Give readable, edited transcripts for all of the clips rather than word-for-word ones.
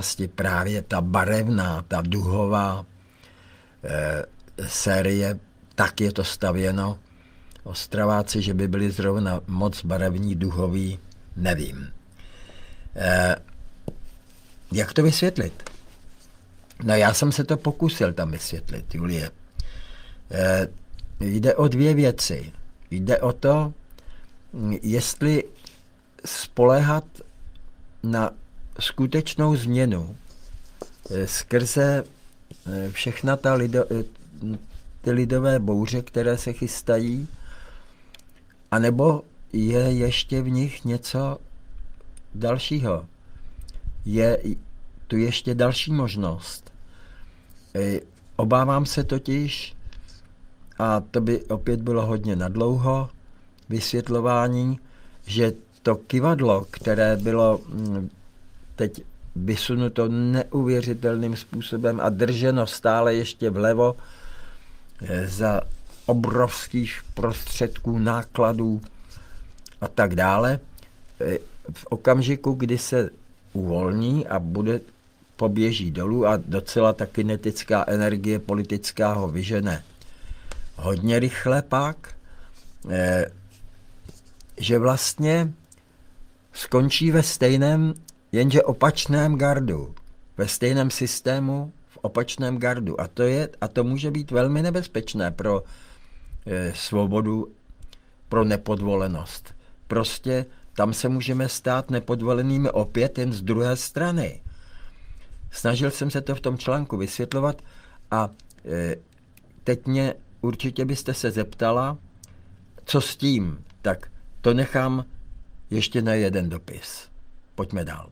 Vlastně právě ta barevná, ta duhová série, tak je to stavěno. Ostraváci, že by byli zrovna moc barevní, duhoví, nevím. Jak to vysvětlit? No já jsem se to pokusil tam vysvětlit, Julie. Jde o dvě věci. Jde o to, jestli spoléhat na skutečnou změnu skrze všechna ty lidové bouře, které se chystají, anebo je ještě v nich něco dalšího. Je tu ještě další možnost. Obávám se totiž, a to by opět bylo hodně nadlouho, vysvětlování, že to kyvadlo, které bylo teď vysunuto neuvěřitelným způsobem a drženo stále ještě vlevo za obrovských prostředků, nákladů a tak dále, v okamžiku, kdy se uvolní a poběží dolů a docela ta kinetická energie politická ho vyžene hodně rychle pak, že vlastně skončí ve stejném, jenže opačném gardu, ve stejném systému, v opačném gardu. A to může být velmi nebezpečné pro svobodu, pro nepodvolenost. Prostě tam se můžeme stát nepodvolenými opět jen z druhé strany. Snažil jsem se to v tom článku vysvětlovat a teď mě určitě byste se zeptala, co s tím, tak to nechám ještě na jeden dopis. Pojďme dál.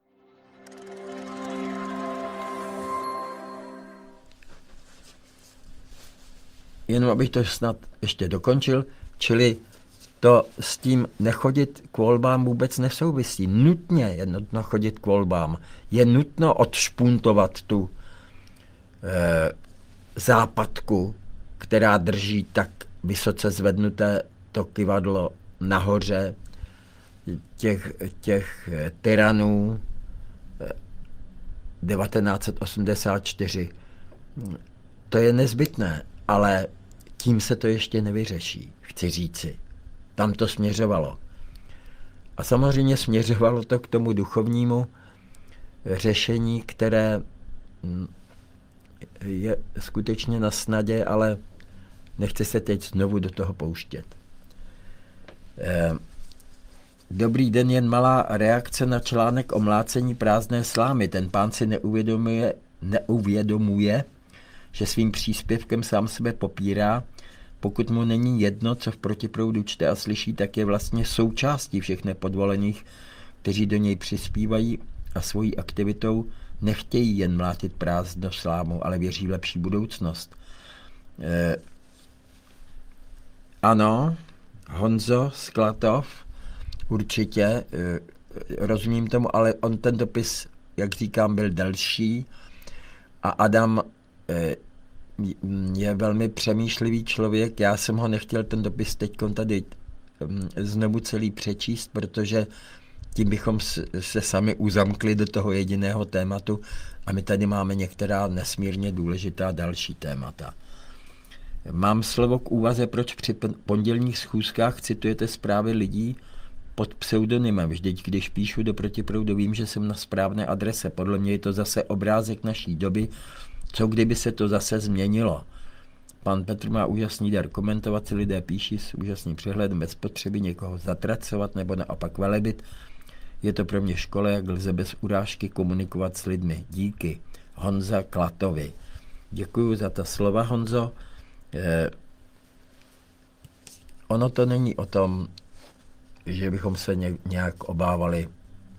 Jenom abych to snad ještě dokončil, čili to s tím nechodit k volbám vůbec nesouvisí. Nutně je nutno chodit k volbám. Je nutno odšpuntovat tu západku, která drží tak vysoce zvednuté to kyvadlo nahoře těch tyranů 1984. To je nezbytné, ale tím se to ještě nevyřeší, chci říci. Tam to směřovalo. A samozřejmě směřovalo to k tomu duchovnímu řešení, které je skutečně na snadě, ale nechci se teď znovu do toho pouštět. Dobrý den, jen malá reakce na článek o mlácení prázdné slámy. Ten pán si neuvědomuje, že svým příspěvkem sám sebe popírá. Pokud mu není jedno, co v protiproudu čte a slyší, tak je vlastně součástí všech nepodvolených, kteří do něj přispívají a svojí aktivitou nechtějí jen mlátit prázdnou slámu, ale věří v lepší budoucnost. Ano, Honzo Sklatov, určitě, rozumím tomu, ale on ten dopis, jak říkám, byl delší a Adam je velmi přemýšlivý člověk. Já jsem ho nechtěl ten dopis teď tady znovu celý přečíst, protože tím bychom se sami uzamkli do toho jediného tématu a my tady máme některá nesmírně důležitá další témata. Mám slovo k úvaze, proč při pondělních schůzkách citujete zprávy lidí pod pseudonymem. Vždyť, když píšu do protiproudu, vím, že jsem na správné adrese. Podle mě je to zase obrázek naší doby. Co kdyby se to zase změnilo? Pan Petr má úžasný dar komentovat, si lidé píší s úžasným přehledem bez potřeby někoho zatracovat nebo naopak velebit. Je to pro mě škola, jak lze bez urážky komunikovat s lidmi. Díky. Honza Klatovi. Děkuju za ta slova, Honzo. Ono to není o tom, že bychom se nějak obávali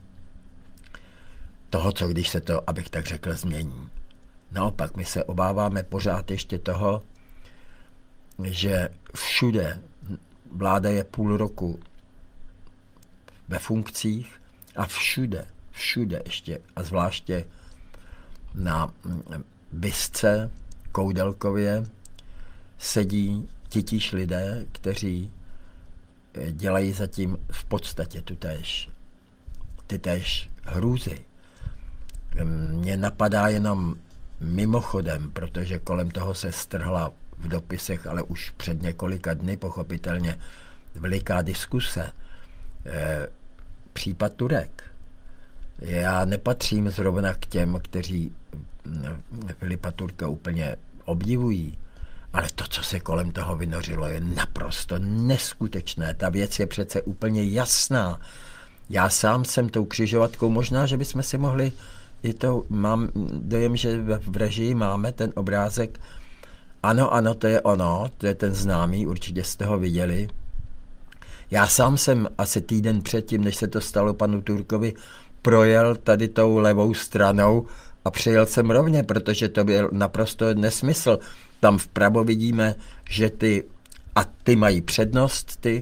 toho, co když se to, abych tak řekl, změní. Naopak, my se obáváme pořád ještě toho, že všude vláda je půl roku ve funkcích a všude ještě, a zvláště na Bisce, Koudelkově, sedí titíž lidé, kteří dělají zatím v podstatě ty též hrůzy. Mě napadá jenom mimochodem, protože kolem toho se strhla v dopisech, ale už před několika dny pochopitelně veliká diskuse. Případ Turek. Já nepatřím zrovna k těm, kteří Filipa Turka úplně obdivují, ale to, co se kolem toho vynořilo, je naprosto neskutečné. Ta věc je přece úplně jasná. Já sám jsem tou křižovatkou, možná, že bychom si mohli mám dojem, že v režii máme ten obrázek. Ano, to je ono, to je ten známý, určitě jste ho viděli. Já sám jsem asi týden předtím, než se to stalo panu Turkovi, projel tady tou levou stranou a přejel jsem rovně, protože to byl naprosto nesmysl. Tam vpravo vidíme, že ty mají přednost, ty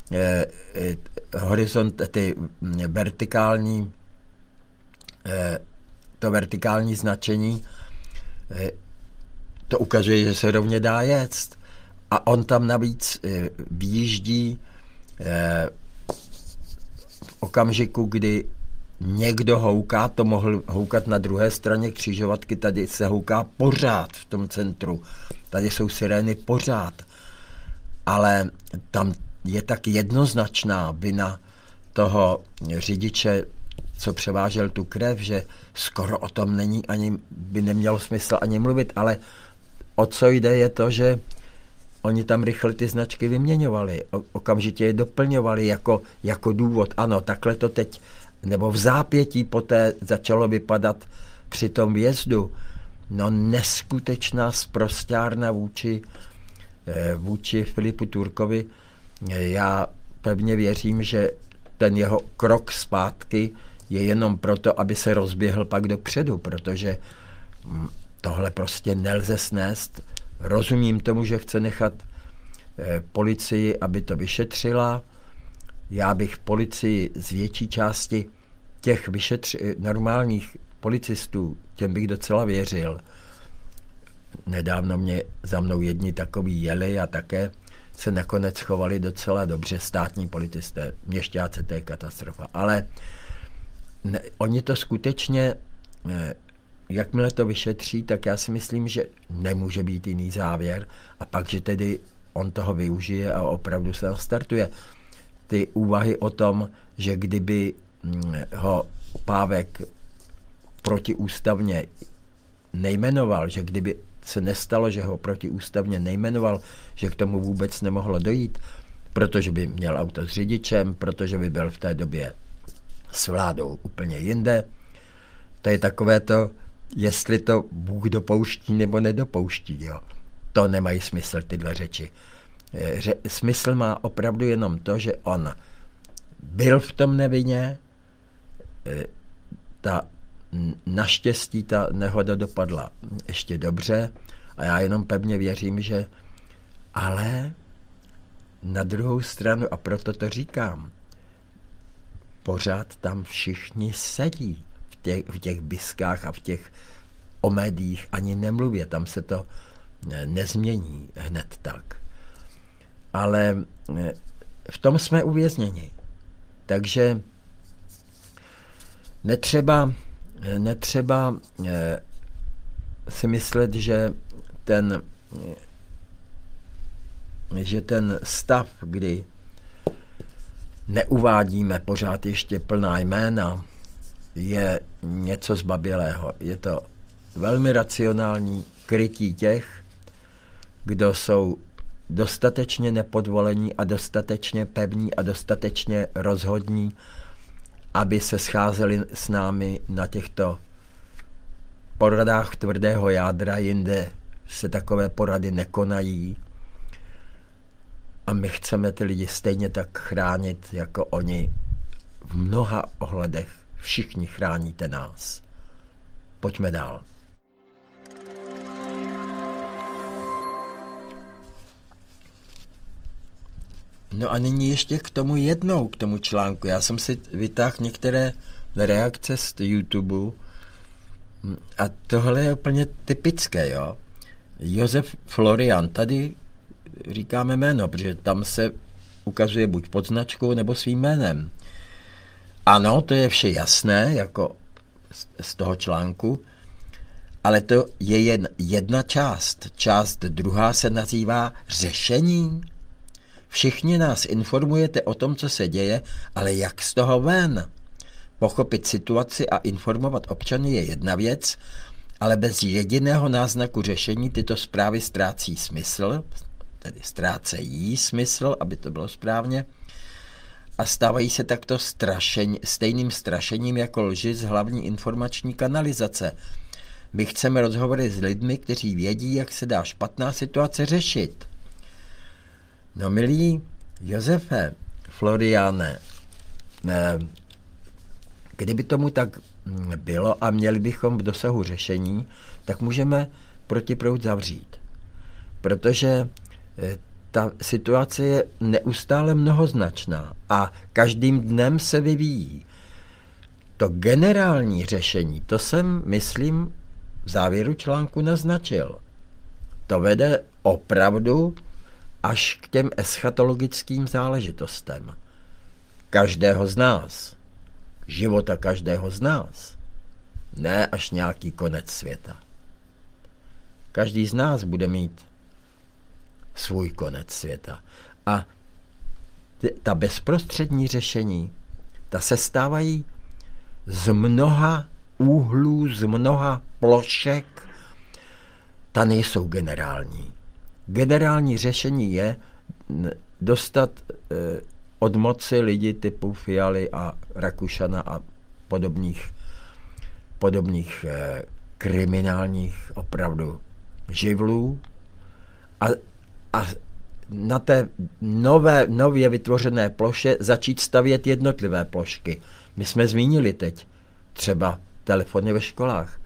vertikální, to vertikální značení, to ukazuje, že se rovně dá jet. A on tam navíc výjíždí v okamžiku, kdy někdo houká, to mohl houkat na druhé straně křižovatky, tady se houká pořád v tom centru. Tady jsou sirény pořád. Ale tam je tak jednoznačná vina toho řidiče, co převážel tu krev, že skoro o tom by nemělo smysl ani mluvit, ale o co jde je to, že oni tam rychle ty značky vyměňovali, okamžitě je doplňovali jako důvod. Ano, takhle to teď, nebo v zápětí poté začalo vypadat při tom vjezdu. No neskutečná sprosťárna vůči Filipu Turkovi. Já pevně věřím, že ten jeho krok zpátky je jenom proto, aby se rozběhl pak dopředu, protože tohle prostě nelze snést. Rozumím tomu, že chce nechat policii, aby to vyšetřila. Já bych policii z větší části těch normálních policistů, těm bych docela věřil. Nedávno za mnou jedni takový jeli a také se nakonec chovali docela dobře, státní policisté. Měšťáci, to je katastrofa. Ale oni to skutečně, jakmile to vyšetří, tak já si myslím, že nemůže být jiný závěr a pak, že tedy on toho využije a opravdu se nastartuje. Ty úvahy o tom, že kdyby ho Pávek protiústavně nejmenoval, že kdyby se nestalo, že ho protiústavně nejmenoval, že k tomu vůbec nemohlo dojít, protože by měl auto s řidičem, protože by byl v té době s vládou úplně jinde. To je takové to, jestli to Bůh dopouští nebo nedopouští. Jo. To nemají smysl, tyhle řeči. Smysl má opravdu jenom to, že on byl v tom nevinně, naštěstí ta nehoda dopadla ještě dobře a já jenom pevně věřím, že ale na druhou stranu, a proto to říkám, pořád tam všichni sedí v těch biskách a o médiích ani nemluvě, tam se to nezmění hned tak. Ale v tom jsme uvězněni. Takže netřeba si myslet, že ten stav, kdy neuvádíme pořád ještě plná jména, je něco zbabělého. Je to velmi racionální krytí těch, kdo jsou dostatečně nepodvolení a dostatečně pevní a dostatečně rozhodní, aby se scházeli s námi na těchto poradách tvrdého jádra, jinde se takové porady nekonají. A my chceme ty lidi stejně tak chránit, jako oni v mnoha ohledech. Všichni chráníte nás. Pojďme dál. No a nyní ještě k tomu článku. Já jsem si vytáhl některé reakce z YouTube a tohle je úplně typické, jo. Josef Florian, tady říkáme jméno, protože tam se ukazuje buď pod značkou nebo svým jménem. Ano, to je vše jasné, jako z toho článku, ale to je jen jedna část. Část druhá se nazývá řešení. Všichni nás informujete o tom, co se děje, ale jak z toho ven? Pochopit situaci a informovat občany je jedna věc, ale bez jediného náznaku řešení tyto zprávy ztrácí smysl, tedy ztrácejí smysl, aby to bylo správně, a stávají se takto stejným strašením jako lži z hlavní informační kanalizace. My chceme rozhovory s lidmi, kteří vědí, jak se dá špatná situace řešit. No milý Josefe, Floriane, kdyby tomu tak bylo a měli bychom v dosahu řešení, tak můžeme protiproud zavřít. Protože ta situace je neustále mnohoznačná a každým dnem se vyvíjí. To generální řešení, to jsem, myslím, v závěru článku naznačil. To vede opravdu až k těm eschatologickým záležitostem. Každého z nás. Života každého z nás. Ne až nějaký konec světa. Každý z nás bude mít svůj konec světa. A ta bezprostřední řešení, ta se stávají z mnoha úhlů, z mnoha plošek, ta nejsou generální. Generální řešení je dostat od moci lidi typu Fialy a Rakušana a podobných kriminálních opravdu živlů a na té nově vytvořené ploše začít stavět jednotlivé plošky. My jsme zmínili teď třeba telefony ve školách.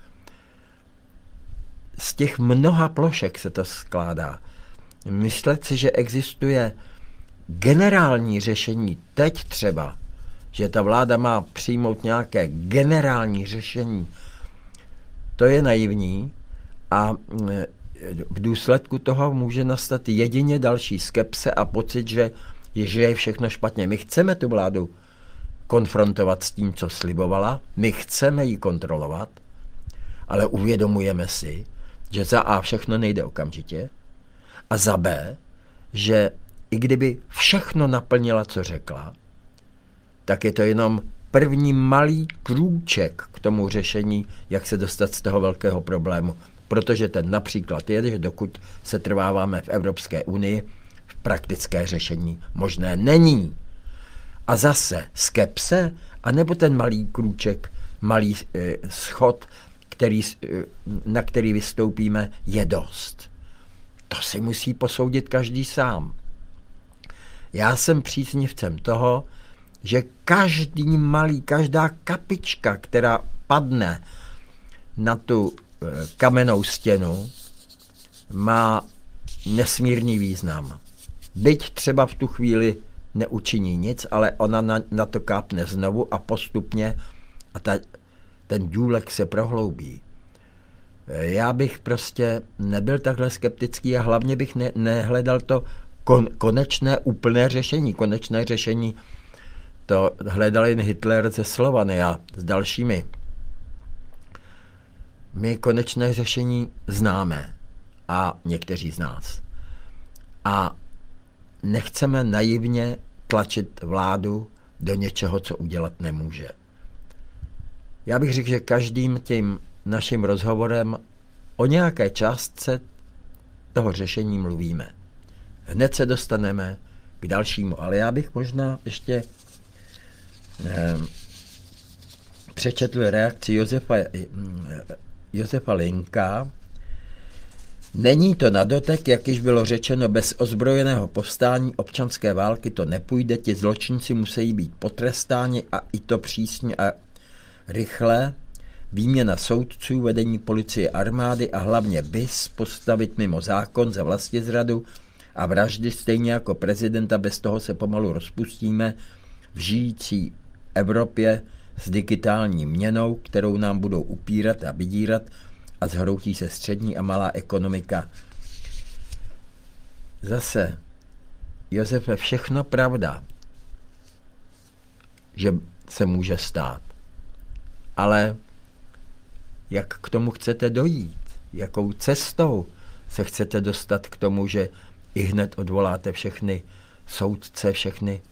Z těch mnoha plošek se to skládá. Myslet si, že existuje generální řešení teď třeba, že ta vláda má přijmout nějaké generální řešení, to je naivní a v důsledku toho může nastat jedině další skepse a pocit, že je všechno špatně. My chceme tu vládu konfrontovat s tím, co slibovala, my chceme ji kontrolovat, ale uvědomujeme si, že za A všechno nejde okamžitě a za B, že i kdyby všechno naplnila, co řekla, tak je to jenom první malý krůček k tomu řešení, jak se dostat z toho velkého problému. Protože ten například je, že dokud se trváváme v Evropské unii, praktické řešení možné není. A zase skepse, anebo ten malý krůček, malý schod, na který vystoupíme, je dost. To si musí posoudit každý sám. Já jsem příznivcem toho, že každá kapička, která padne na tu kamennou stěnu, má nesmírný význam. Byť třeba v tu chvíli neučiní nic, ale ona na to kápne znovu a postupně a ten důlek se prohloubí. Já bych prostě nebyl takhle skeptický a hlavně bych nehledal to konečné úplné řešení. Konečné řešení to hledal jen Hitler se Slovany a s dalšími. My konečné řešení známe a někteří z nás. A nechceme naivně tlačit vládu do něčeho, co udělat nemůže. Já bych řekl, že každým tím naším rozhovorem o nějaké částce toho řešení mluvíme. Hned se dostaneme k dalšímu, ale já bych možná ještě přečetl reakci Josefa Linka. Není to na dotek, jak již bylo řečeno, bez ozbrojeného povstání občanské války to nepůjde, ti zločinci musí být potrestáni a i to přísně a rychle. Výměna soudců, vedení policie, armády a hlavně BIS postavit mimo zákon za vlastizradu a vraždy stejně jako prezidenta, bez toho se pomalu rozpustíme v žijící Evropě s digitální měnou, kterou nám budou upírat a vydírat a zhroutí se střední a malá ekonomika. Zase, Josefe, všechno pravda, že se může stát. Ale jak k tomu chcete dojít, jakou cestou se chcete dostat k tomu, že i hned odvoláte všechny soudce, všechny.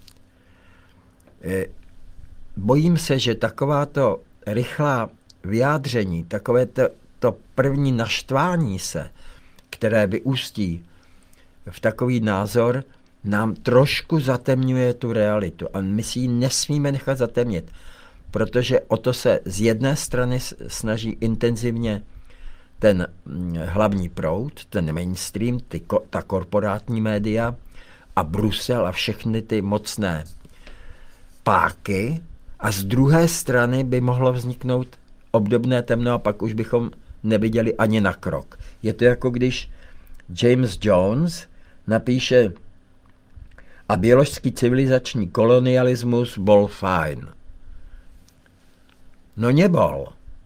Bojím se, že takováto rychlá vyjádření, takové to první naštvání se, které vyústí v takový názor, nám trošku zatemňuje tu realitu. A my si ji nesmíme nechat zatemnit, protože o to se z jedné strany snaží intenzivně ten hlavní proud, ten mainstream, ta korporátní média a Brusel a všechny ty mocné páky, a z druhé strany by mohlo vzniknout obdobné temno a pak už bychom neviděli ani na krok. Je to jako když James Jones napíše a biologický civilizační kolonialismus bol fajn. No nebol,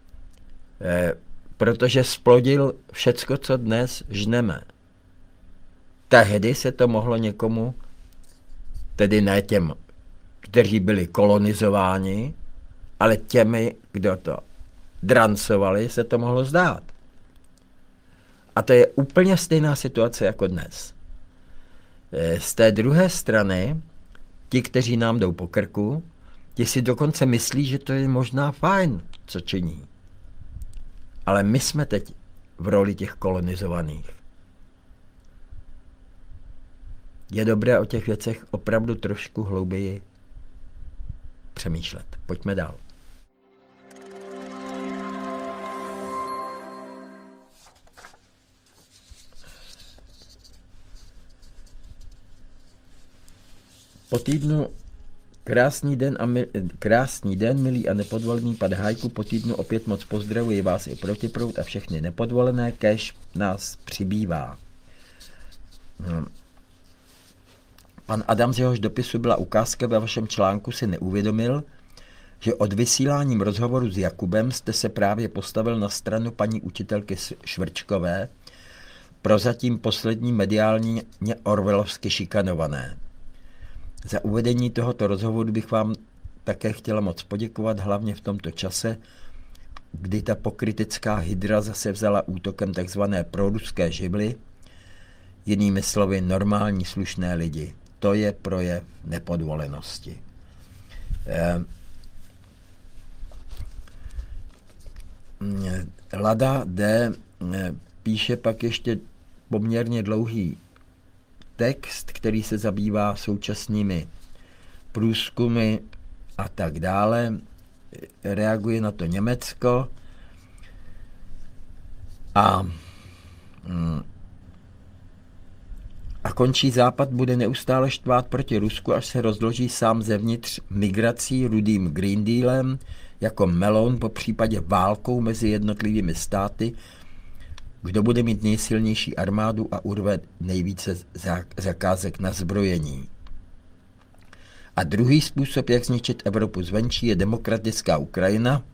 protože splodil všecko, co dnes žneme. Tehdy se to mohlo někomu, tedy ne těm, kteří byli kolonizováni, ale těmi, kdo to drancovali, se to mohlo zdát. A to je úplně stejná situace jako dnes. Z té druhé strany, ti, kteří nám jdou po krku, ti si dokonce myslí, že to je možná fajn, co činí. Ale my jsme teď v roli těch kolonizovaných. Je dobré o těch věcech opravdu trošku hlouběji přemýšlet. Pojďme dál. Po týdnu krásný den, milí a nepodvolený pan Hajku, po týdnu opět moc pozdravuji vás i Protiproud a všechny nepodvolené, kéž nás přibývá. Pan Adam, z jehož dopisu byla ukázka ve vašem článku, si neuvědomil, že od vysíláním rozhovoru s Jakubem jste se právě postavil na stranu paní učitelky Švrčkové, prozatím poslední mediálně orwellovsky šikanované. Za uvedení tohoto rozhovoru bych vám také chtěla moc poděkovat, hlavně v tomto čase, kdy ta pokrytecká hydra zase vzala útokem takzvané proruské živly, jinými slovy normální slušné lidi. To je projev nepodvolenosti. Lada D. píše pak ještě poměrně dlouhý text, který se zabývá současnými průzkumy a tak dále. Reaguje na to Německo a končí Západ bude neustále štvát proti Rusku, až se rozloží sám zevnitř migrací rudým Green Dealem jako melon, po případě válkou mezi jednotlivými státy, kdo bude mít nejsilnější armádu a urve nejvíce zakázek na zbrojení. A druhý způsob, jak zničit Evropu zvenčí, je demokratická Ukrajina,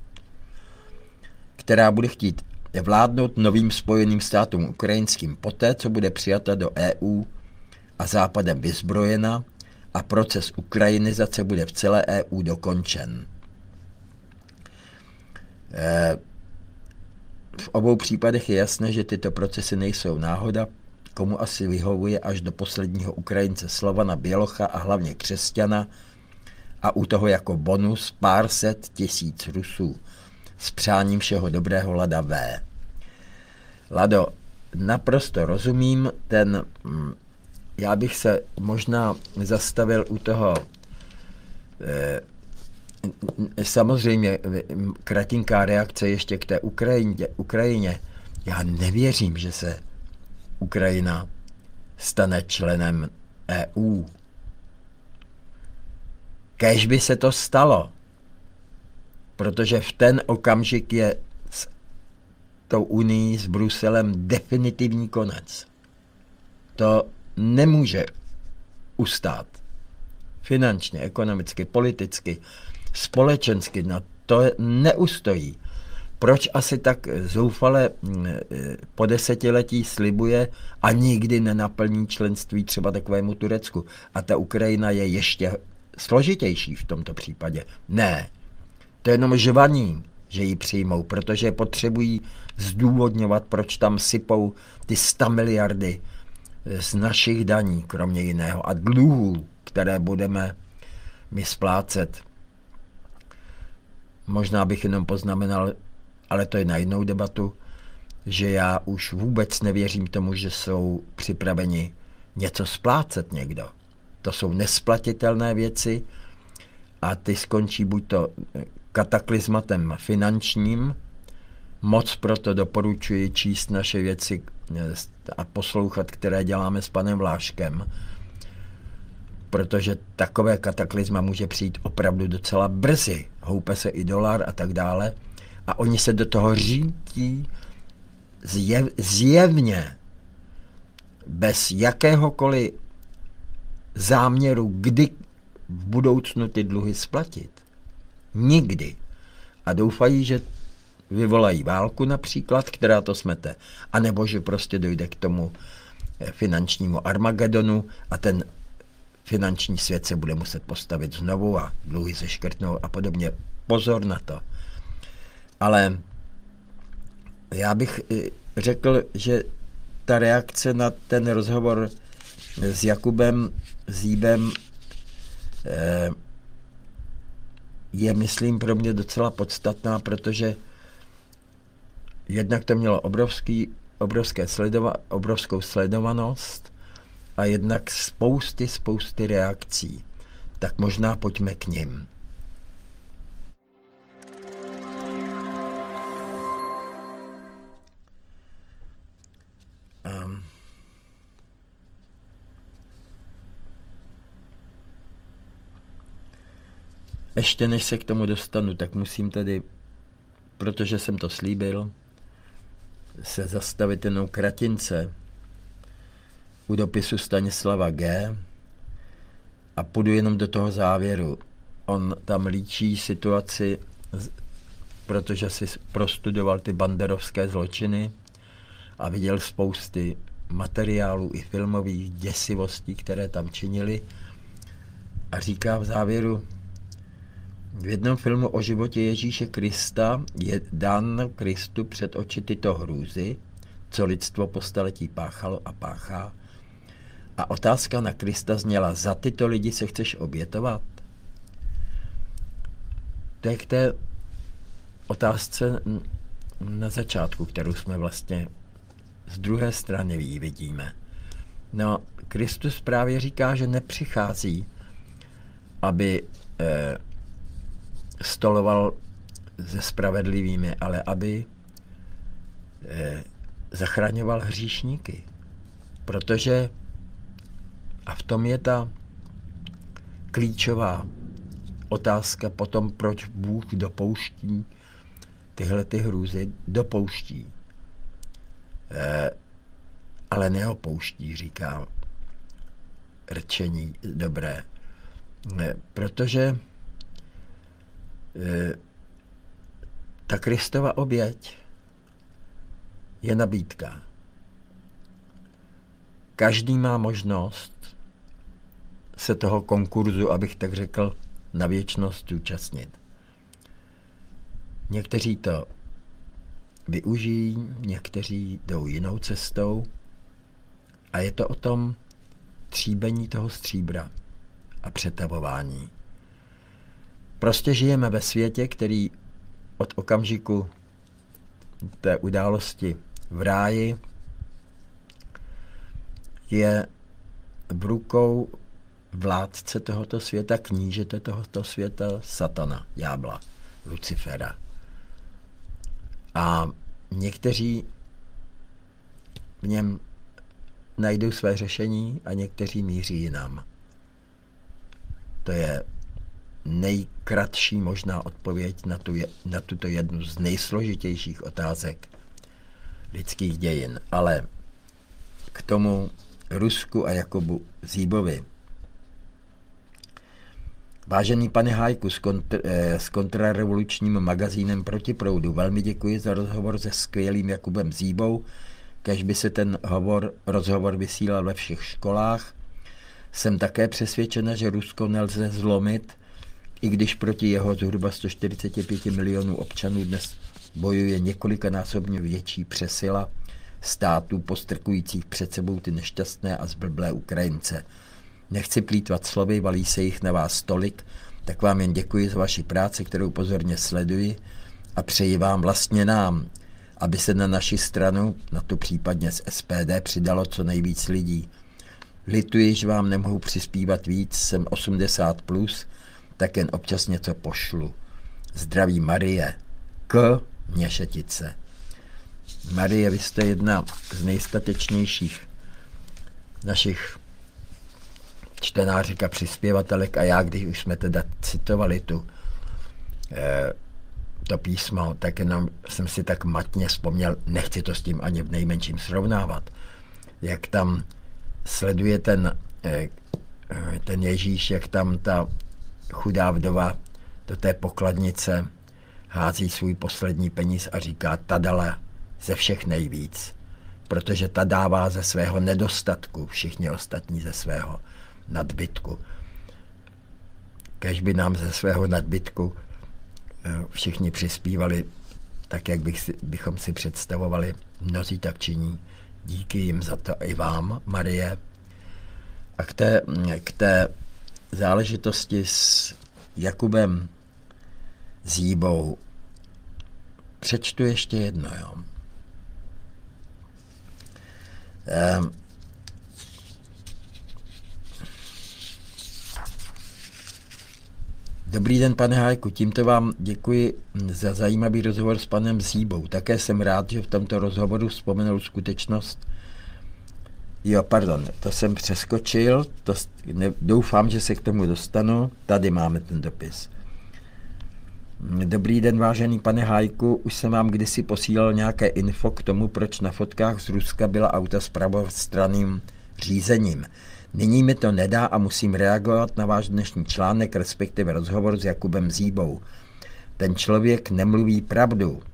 která bude chtít vládnout novým spojeným státům ukrajinským poté, co bude přijata do EU a Západem vyzbrojena a proces ukrajinizace bude v celé EU dokončen. V obou případech je jasné, že tyto procesy nejsou náhoda, komu asi vyhovuje až do posledního Ukrajince Slovana Bělocha a hlavně křesťana a u toho jako bonus pár set tisíc Rusů. S přáním všeho dobrého, Lada V. Lado, naprosto rozumím, já bych se možná zastavil u toho, samozřejmě kratinká reakce ještě k té Ukrajině. Já nevěřím, že se Ukrajina stane členem EU. Kéž by se to stalo, protože v ten okamžik je s tou Unií, s Bruselem definitivní konec. To nemůže ustát. Finančně, ekonomicky, politicky, společensky, no to neustojí. Proč asi tak zoufale po desetiletí slibuje a nikdy nenaplní členství třeba takovému Turecku? A ta Ukrajina je ještě složitější v tomto případě. Ne, to je jenom žvaní, že ji přijmou, protože potřebují zdůvodňovat, proč tam sypou ty 100 miliardy z našich daní, kromě jiného, a dluhů, které budeme my splácet. Možná bych jenom poznamenal, ale to je na jinou debatu, že já už vůbec nevěřím tomu, že jsou připraveni něco splácet někdo. To jsou nesplatitelné věci a ty skončí buď to kataklizmatem finančním, moc proto doporučuji číst naše věci a poslouchat, které děláme s panem Vláškem, protože takové kataklizma může přijít opravdu docela brzy. Houpe se i dolar a tak dále. A oni se do toho řítí zjevně bez jakéhokoliv záměru, kdy v budoucnu ty dluhy splatit. Nikdy. A doufají, že vyvolají válku například, která to smete. A nebo že prostě dojde k tomu finančnímu Armagedonu a ten finanční svět se bude muset postavit znovu a dluhy se škrtnou a podobně. Pozor na to. Ale já bych řekl, že ta reakce na ten rozhovor s Jakubem Zíbem je, myslím, pro mě docela podstatná, protože jednak to mělo obrovskou sledovanost a jednak spousty reakcí. Tak možná pojďme k nim. Ještě než se k tomu dostanu, tak musím tady, protože jsem to slíbil, se zastavit jenom kratince u dopisu Stanislava G. a půjdu jenom do toho závěru. On tam líčí situaci, protože si prostudoval ty banderovské zločiny a viděl spousty materiálů i filmových děsivostí, které tam činili, a říká v závěru: v jednom filmu o životě Ježíše Krista je dán Kristu před oči tyto hrůzy, co lidstvo po staletí páchalo a páchá. A otázka na Krista zněla: za tyto lidi se chceš obětovat? To je k té otázce na začátku, kterou jsme vlastně z druhé strany vidíme. No, Kristus právě říká, že nepřichází, aby stoloval se spravedlivými, ale aby zachraňoval hříšníky. Protože, a v tom je ta klíčová otázka potom, proč Bůh dopouští tyhle ty hrůzy, dopouští. Ale neopouští, říká rčení dobré. Protože ta Kristova oběť je nabídka. Každý má možnost se toho konkurzu, abych tak řekl, na věčnost zúčastnit. Někteří to využijí, někteří jdou jinou cestou a je to o tom tříbení toho stříbra a přetavování. Prostě žijeme ve světě, který od okamžiku té události v ráji je v rukou vládce tohoto světa, knížete tohoto světa, satana, ďábla, Lucifera. A někteří v něm najdou své řešení a někteří míří jinam. To je nejkratší možná odpověď na tuto jednu z nejsložitějších otázek lidských dějin. Ale k tomu Rusku a Jakubu Zíbovi. Vážený pane Hájku s kontrarevolučním magazínem Protiproudu, velmi děkuji za rozhovor se skvělým Jakubem Zíbou, kéž by se ten rozhovor vysílal ve všech školách. Jsem také přesvědčena, že Rusko nelze zlomit, i když proti jeho zhruba 145 milionů občanů dnes bojuje několikanásobně větší přesila států postrkujících před sebou ty nešťastné a zblblé Ukrajince. Nechci plýtvat slovy, valí se jich na vás tolik, tak vám jen děkuji za vaši práci, kterou pozorně sleduji a přeji vám, vlastně nám, aby se na naši stranu, na to případně z SPD, přidalo co nejvíc lidí. Lituji, že vám nemohu přispívat víc, jsem 80+, tak jen občas něco pošlu. Zdraví Marie, K. Měšetice. Marie, vy jste jedna z nejstatečnějších našich čtenářek a přispěvatelek a já, když už jsme teda citovali to písmo, tak jenom jsem si tak matně vzpomněl, nechci to s tím ani v nejmenším srovnávat, jak tam sleduje ten Ježíš, jak tam ta chudá vdova do té pokladnice hází svůj poslední peníz a říká, ta dala ze všech nejvíc, protože ta dává ze svého nedostatku, všichni ostatní ze svého nadbytku. Kéž by nám ze svého nadbytku všichni přispívali tak, jak bychom si představovali, mnozí tak činí. Díky jim za to i vám, Marie. A k té záležitosti s Jakubem Zíbou přečtu ještě jedno. Jo. Dobrý den, pane Hájku, tímto vám děkuji za zajímavý rozhovor s panem Zíbou. Také jsem rád, že v tomto rozhovoru vzpomenul skutečnost. To jsem přeskočil, doufám, že se k tomu dostanu. Tady máme ten dopis. Dobrý den, vážený pane Hájku, už jsem vám kdysi posílal nějaké info k tomu, proč na fotkách z Ruska byla auta s pravostranným řízením. Nyní mi to nedá a musím reagovat na váš dnešní článek, respektive rozhovor s Jakubem Zíbou. Ten člověk nemluví pravdu.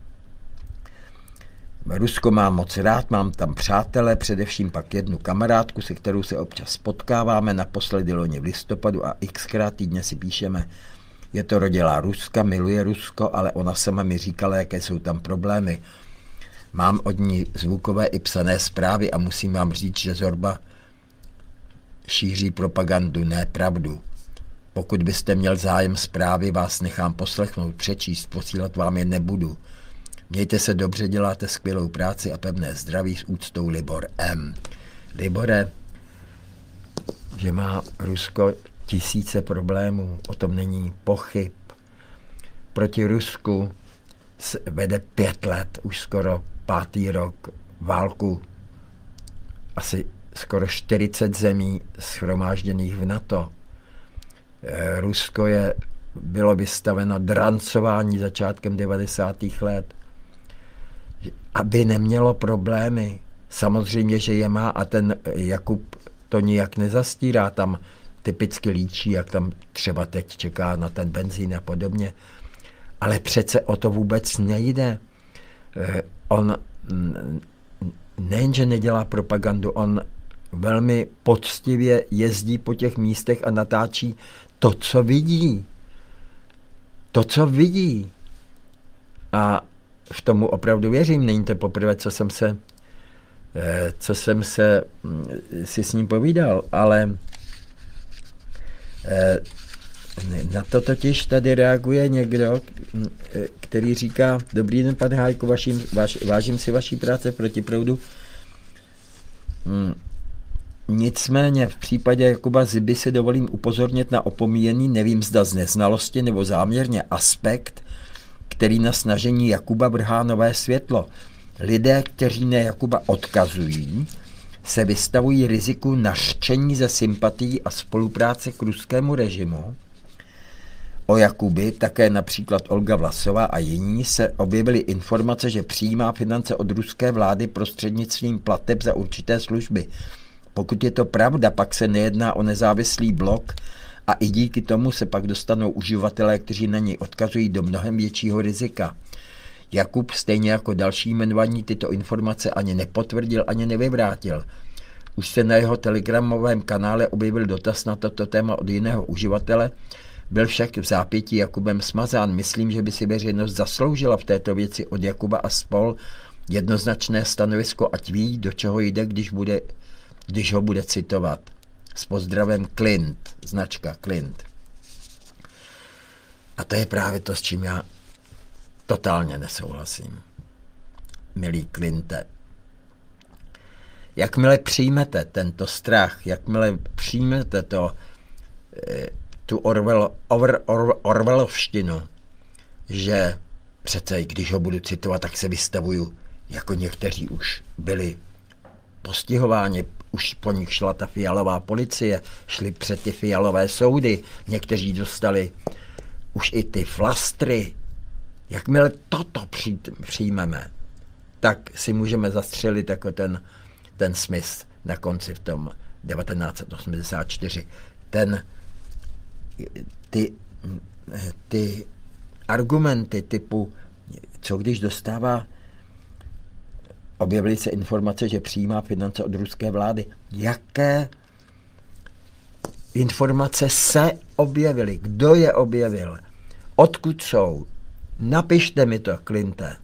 Rusko mám moc rád, mám tam přátele, především pak jednu kamarádku, se kterou se občas potkáváme, naposledy loni v listopadu a xkrát týdně si píšeme. Je to rodilá Ruska, miluje Rusko, ale ona sama mi říkala, jaké jsou tam problémy. Mám od ní zvukové i psané zprávy a musím vám říct, že Zorba šíří propagandu, ne pravdu. Pokud byste měl zájem zprávy, vás nechám poslechnout, přečíst, posílat vám je nebudu. Mějte se dobře, děláte skvělou práci a pevné zdraví, s úctou Libor M. Libore, že má Rusko tisíce problémů, o tom není pochyb. Proti Rusku vede 5 let, už skoro 5. rok, válku. Asi skoro 40 zemí shromážděných v NATO. Rusko bylo vystaveno drancování začátkem 90. let, aby nemělo problémy. Samozřejmě, že je má a ten Jakub to nijak nezastírá, tam typicky líčí, jak tam třeba teď čeká na ten benzín a podobně. Ale přece o to vůbec nejde. On nejenže nedělá propagandu, on velmi poctivě jezdí po těch místech a natáčí to, co vidí. To, co vidí. A v tomu opravdu věřím. Není to poprvé, co jsem se si s ním povídal, ale na to totiž tady reaguje někdo, který říká, dobrý den, pane Hájku, vážím si vaší práce proti proudu. Nicméně v případě Jakuba Ziby se dovolím upozornit na opomíjený, nevím zda z neznalosti nebo záměrně, aspekt, který na snažení Jakuba vrhá nové světlo. Lidé, kteří na Jakuba odkazují, se vystavují riziku nařčení ze sympatií a spolupráce k ruskému režimu. O Jakuby, také například Olga Vlasová a jiní, se objevily informace, že přijímá finance od ruské vlády prostřednictvím plateb za určité služby. Pokud je to pravda, pak se nejedná o nezávislý blog a i díky tomu se pak dostanou uživatelé, kteří na něj odkazují, do mnohem většího rizika. Jakub, stejně jako další jmenovaní, tyto informace ani nepotvrdil, ani nevyvrátil. Už se na jeho telegramovém kanále objevil dotaz na toto téma od jiného uživatele, byl však v zápětí Jakubem smazán. Myslím, že by si veřejnost zasloužila v této věci od Jakuba a spol jednoznačné stanovisko, ať ví, do čeho jde, když ho bude citovat. S pozdravem Klint, značka Klint. A to je právě to, s čím já totálně nesouhlasím. Milý Klinte, jakmile přijmete tento strach, jakmile přijmete tu Orwellovštinu, že přece, když ho budu citovat, tak se vystavuju, jako někteří už byli postihováni, už po nich šla ta Fialová policie, šli před ty Fialové soudy, někteří dostali už i ty flastry. Jakmile toto přijmeme, tak si můžeme zastřelit jako ten Smith na konci v tom 1984. Ty argumenty typu, co když dostává, objevily se informace, že přijímá finance od ruské vlády. Jaké informace se objevily? Kdo je objevil? Odkud jsou? Napište mi to, Klinte.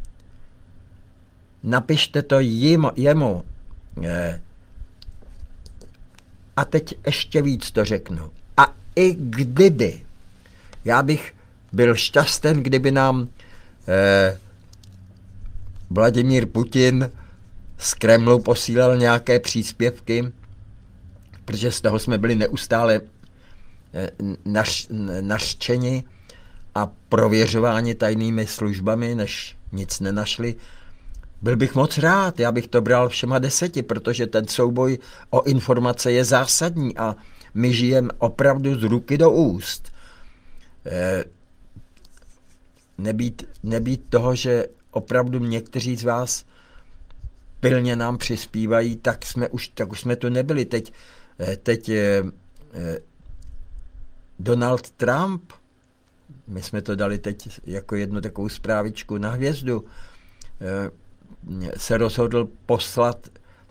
Napište to jemu. A teď ještě víc to řeknu. A i kdyby, já bych byl šťasten, kdyby nám Vladimír Putin z Kremlu posílal nějaké příspěvky, protože z toho jsme byli neustále nařčeni a prověřováni tajnými službami, než nic nenašli. Byl bych moc rád, já bych to bral všema 10, protože ten souboj o informace je zásadní a my žijeme opravdu z ruky do úst. Nebýt toho, že opravdu někteří z vás pilně nám přispívají, tak už jsme tu nebyli. Teď Donald Trump, my jsme to dali teď jako jednu takovou zprávičku na hvězdu, se rozhodl poslat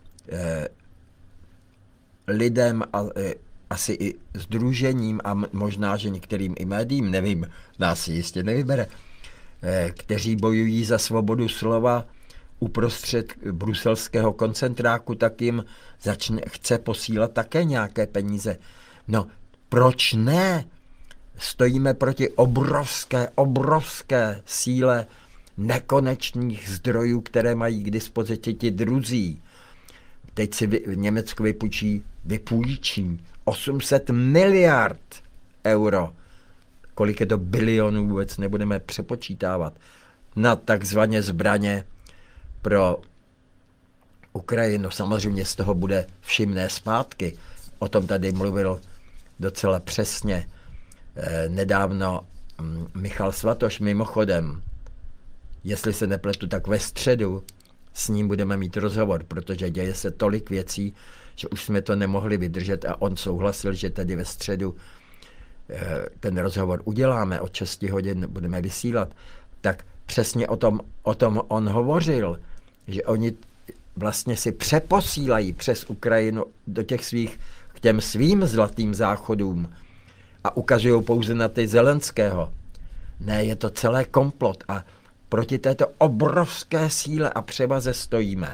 lidem a asi i sdružením a možná, že některým i médiím, nevím, nás si jistě nevybere, kteří bojují za svobodu slova uprostřed bruselského koncentráku, tak jim chce posílat také nějaké peníze. No, proč ne? Stojíme proti obrovské síle nekonečných zdrojů, které mají k dispozici ti druzí. Teď si Německo vypůjčí 800 miliard euro. Kolik je to bilionů, vůbec nebudeme přepočítávat, na takzvané zbraně pro Ukrajinu. Samozřejmě z toho bude všimné zpátky. O tom tady mluvil docela přesně nedávno Michal Svatoš. Mimochodem, jestli se nepletu, tak ve středu s ním budeme mít rozhovor, protože děje se tolik věcí, že už jsme to nemohli vydržet a on souhlasil, že tady ve středu ten rozhovor uděláme, od 6 hodin budeme vysílat. Tak přesně o tom on hovořil, že oni vlastně si přeposílají přes Ukrajinu k těm svým zlatým záchodům a ukazují pouze na ty Zelenského. Ne, je to celé komplot a proti této obrovské síle a převaze stojíme.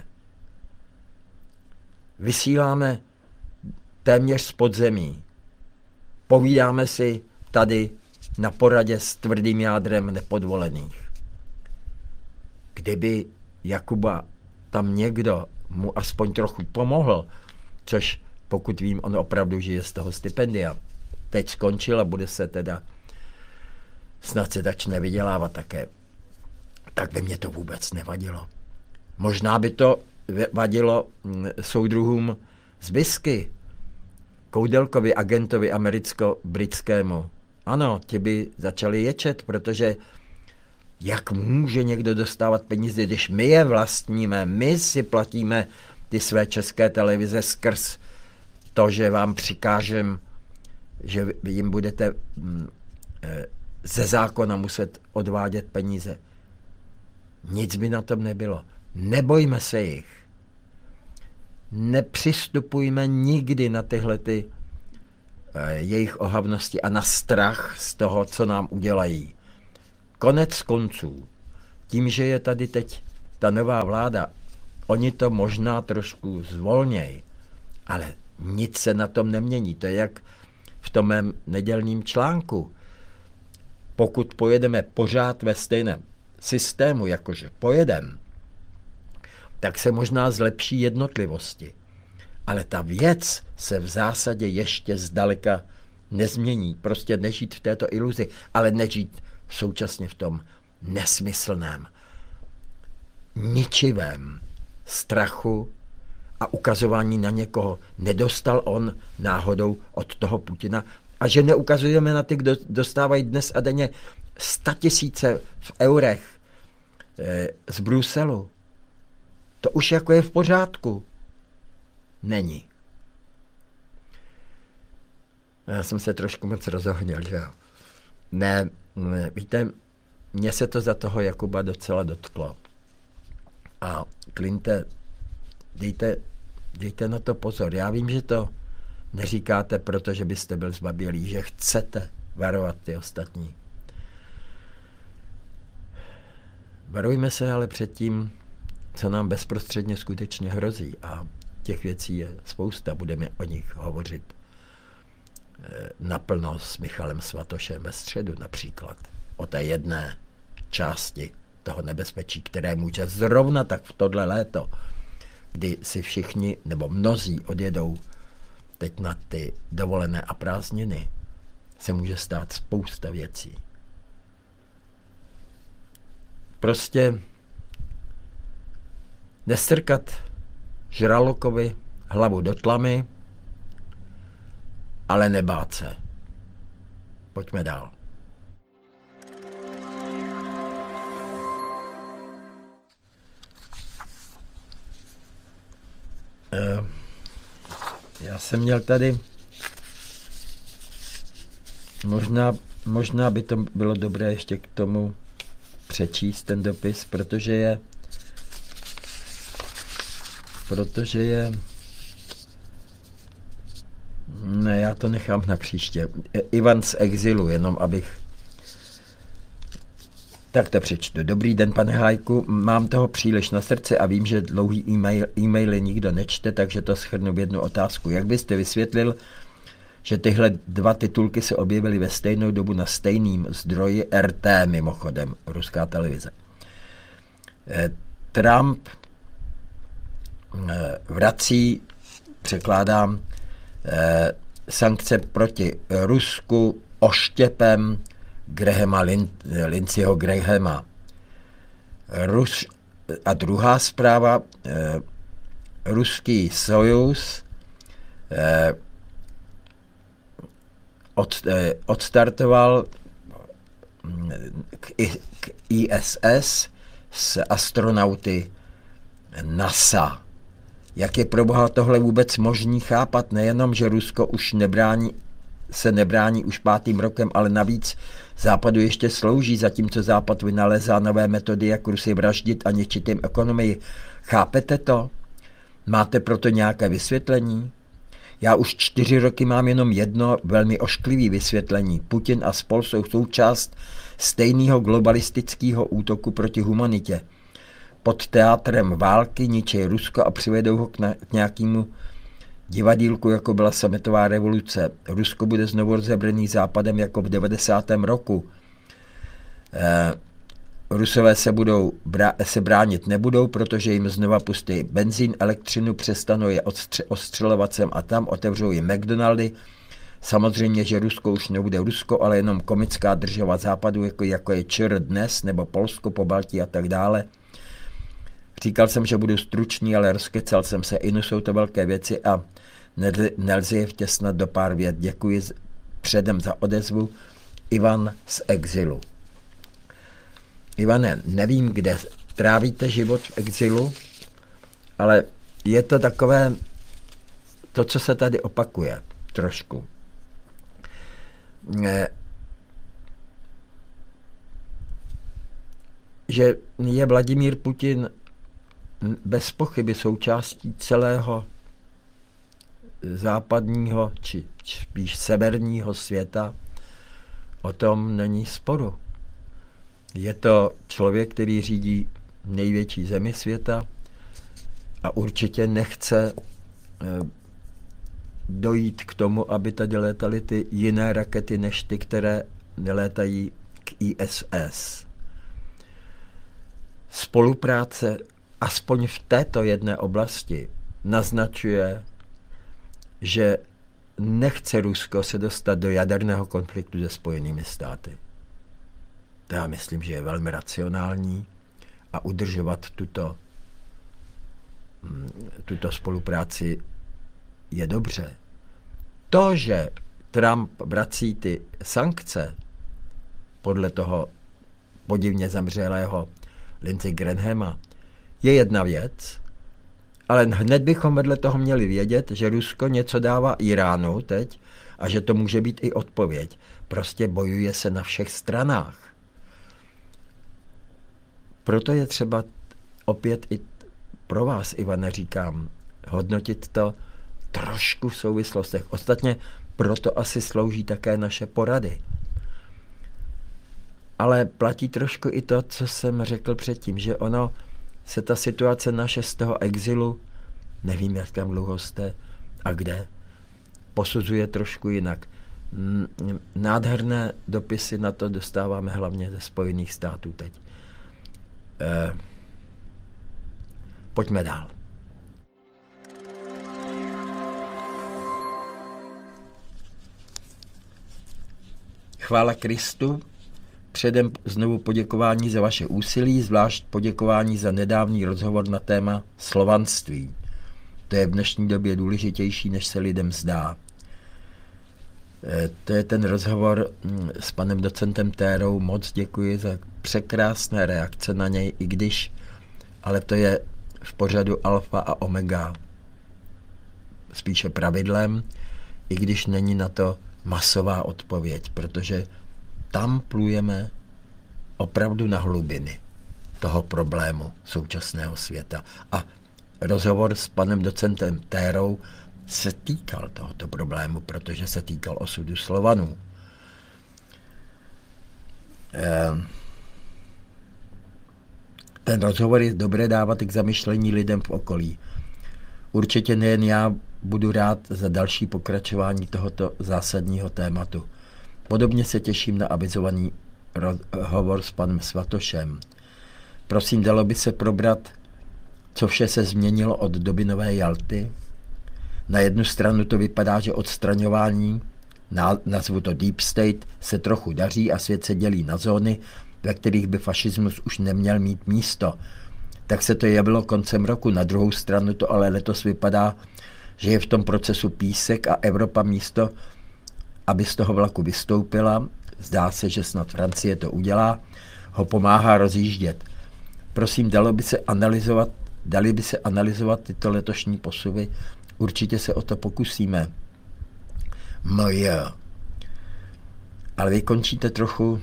Vysíláme téměř z podzemí. Povídáme si tady na poradě s tvrdým jádrem nepodvolených. Kdyby Jakuba tam někdo mu aspoň trochu pomohl, což pokud vím, on opravdu žije z toho stipendia. Teď skončil a bude se teda snad se začne vydělávat také. Tak by mě to vůbec nevadilo. Možná by to vadilo soudruhům z Bisky, Koudelkovi, agentovi americko-britskému. Ano, ti by začali ječet, protože jak může někdo dostávat peníze, když my je vlastníme, my si platíme ty své české televize skrz to, že vám přikážem, že jim budete ze zákona muset odvádět peníze. Nic by na tom nebylo. Nebojme se jich. Nepřistupujme nikdy na tyhle ty jejich ohavnosti a na strach z toho, co nám udělají. Konec konců, tím, že je tady teď ta nová vláda, oni to možná trošku zvolnějí, ale nic se na tom nemění. To je jak v tom mém nedělním článku. Pokud pojedeme pořád ve stejném systému, jakože pojedeme, tak se možná zlepší jednotlivosti. Ale ta věc se v zásadě ještě zdaleka nezmění. Prostě nežít v této iluzi, ale nežít současně v tom nesmyslném, ničivém strachu a ukazování na někoho. Nedostal on náhodou od toho Putina. A že neukazujeme na ty, kdo dostávají dnes a denně 100 000 v eurech z Bruselu. To už jako je v pořádku. Není. Já jsem se trošku moc rozohnil, že jo. Ne, víte, mně se to za toho Jakuba docela dotklo. A Klinte, dejte na to pozor. Já vím, že to neříkáte, protože byste byl zbabělý, že chcete varovat ty ostatní. Varujme se ale před tím, co nám bezprostředně skutečně hrozí. A těch věcí je spousta, budeme o nich hovořit naplno s Michalem Svatošem ve středu například. O té jedné části toho nebezpečí, které může zrovna tak v tohle léto, kdy si všichni nebo mnozí odjedou teď na ty dovolené a prázdniny, se může stát spousta věcí. Prostě nestrkat žralokovi hlavu do tlamy, ale nebát se. Pojďme dál. Já jsem měl tady, možná by to bylo dobré ještě k tomu přečíst ten dopis, protože je, ne, já to nechám na příště. Ivan z exilu, jenom abych, tak to přečtu. Dobrý den, pane Hájku, mám toho příliš na srdci a vím, že dlouhý e-maily nikdo nečte, takže to shrnu v jednu otázku. Jak byste vysvětlil, že tyhle dva titulky se objevily ve stejnou dobu na stejným zdroji RT, mimochodem, ruská televize. Trump vrací, překládám, sankce proti Rusku oštěpem Lindseyho Grahama. A druhá zpráva, ruský Sojuz odstartoval k ISS s astronauty NASA. Jak je pro boha tohle vůbec možný chápat? Nejenom, že Rusko už se nebrání už 5. rokem, ale navíc Západu ještě slouží, zatímco Západ vynalezá nové metody, jak Rusy vraždit a ničit jim ekonomii. Chápete to? Máte proto nějaké vysvětlení? Já už 4 roky mám jenom jedno velmi ošklivé vysvětlení. Putin a spol jsou součást stejného globalistického útoku proti humanitě. Pod teátrem války ničí Rusko a přivedou ho k nějakému divadýlku, jako byla sametová revoluce. Rusko bude znovu rozebraný Západem jako v 90. roku. Rusové se bránit nebudou, protože jim znova pustí benzín, elektřinu, přestanou je ostřelovat sem a tam, otevřou jim McDonaldy. Samozřejmě, že Rusko už nebude Rusko, ale jenom komická država Západu, jako je ČR dnes, nebo Polsko, Pobaltí a tak dále. Říkal jsem, že budu stručný, ale rozkecal jsem se. Inu jsou to velké věci a nelze je vtěsnat do pár vět. Děkuji předem za odezvu. Ivan z exilu. Ivane, nevím, kde trávíte život v exilu, ale je to takové, to, co se tady opakuje trošku. Že je Vladimír Putin bez pochyby součástí celého západního, či spíš severního světa, o tom není sporu. Je to člověk, který řídí největší zemi světa a určitě nechce dojít k tomu, aby tady létaly ty jiné rakety, než ty, které nelétají k ISS. Spolupráce aspoň v této jedné oblasti naznačuje, že nechce Rusko se dostat do jaderného konfliktu se Spojenými státy. To já myslím, že je velmi racionální a udržovat tuto spolupráci je dobře. To, že Trump vrací ty sankce podle toho podivně zemřelého Lindsey Grahama, je jedna věc, ale hned bychom vedle toho měli vědět, že Rusko něco dává Iránu teď a že to může být i odpověď. Prostě bojuje se na všech stranách. Proto je třeba opět i pro vás, Ivane, říkám, hodnotit to trošku v souvislostech. Ostatně proto asi slouží také naše porady. Ale platí trošku i to, co jsem řekl předtím, že ono se ta situace naše z toho exilu, nevím, jak tam dlouho jste a kde, posuzuje trošku jinak. Nádherné dopisy na to dostáváme hlavně ze Spojených států teď. Pojďme dál. Chvála Kristu. Předem znovu poděkování za vaše úsilí, zvlášť poděkování za nedávný rozhovor na téma slovanství. To je v dnešní době důležitější, než se lidem zdá. To je ten rozhovor s panem docentem Térou. Moc děkuji za překrásné reakce na něj, i když, ale to je v pořadu alfa a omega spíše pravidlem, i když není na to masová odpověď, protože tam plujeme opravdu na hlubiny toho problému současného světa. A rozhovor s panem docentem Térou se týkal tohoto problému, protože se týkal osudu Slovanů. Ten rozhovor je dobré dávat k zamyšlení lidem v okolí. Určitě nejen já budu rád za další pokračování tohoto zásadního tématu. Podobně se těším na avizovaný rozhovor s panem Svatošem. Prosím, dalo by se probrat, co vše se změnilo od doby Nové Jalty? Na jednu stranu to vypadá, že odstraňování, nazvu to Deep State, se trochu daří a svět se dělí na zóny, ve kterých by fašismus už neměl mít místo. Tak se to jevilo koncem roku. Na druhou stranu to ale letos vypadá, že je v tom procesu písek a Evropa místo, aby z toho vlaku vystoupila, zdá se, že snad Francie to udělá, ho pomáhá rozjíždět. Prosím, dali by se analyzovat tyto letošní posuvy? Určitě se o to pokusíme. Moje. Ale vy končíte trochu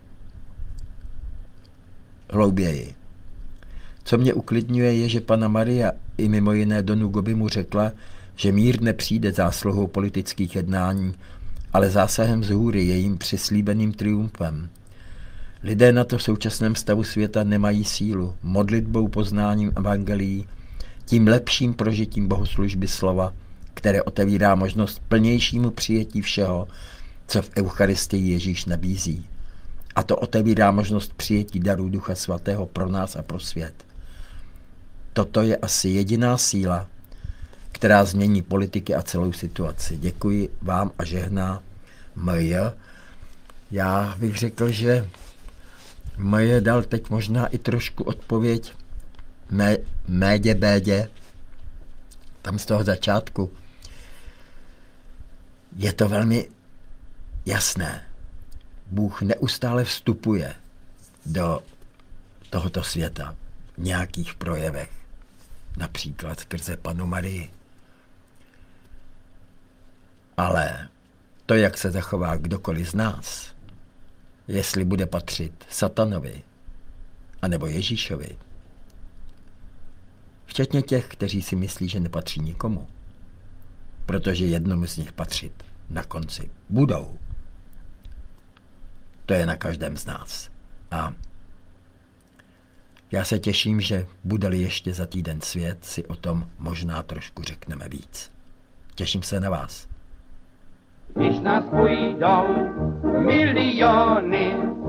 hlouběji. Co mě uklidňuje, je, že pana Maria i mimo jiné Donu Gobi mu řekla, že mír nepřijde zásluhou politických jednání, ale zásahem z hůry, jejím přislíbeným triumfem. Lidé na to v současném stavu světa nemají sílu. Modlitbou, poznáním evangelií, tím lepším prožitím bohoslužby slova, které otevírá možnost plnějšímu přijetí všeho, co v Eucharistii Ježíš nabízí. A to otevírá možnost přijetí darů Ducha Svatého pro nás a pro svět. Toto je asi jediná síla, která změní politiky a celou situaci. Děkuji vám a žehná Maja. Já bych řekl, že Maja dal teď možná i trošku odpověď médě bédě, tam z toho začátku. Je to velmi jasné. Bůh neustále vstupuje do tohoto světa v nějakých projevech, například skrze Pannu Marii. Ale to, jak se zachová kdokoliv z nás, jestli bude patřit satanovi anebo Ježíšovi, včetně těch, kteří si myslí, že nepatří nikomu, protože jednomu z nich patřit na konci budou. To je na každém z nás. A já se těším, že bude-li ještě za týden svět, si o tom možná trošku řekneme víc. Těším se na vás. Když nás půjdou miliony,